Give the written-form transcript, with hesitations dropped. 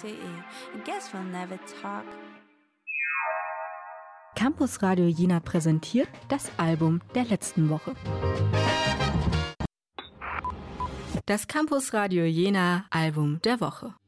I guess we'll never talk. Campus Radio Jena präsentiert das Album der letzten Woche. Das Campus Radio Jena Album der Woche.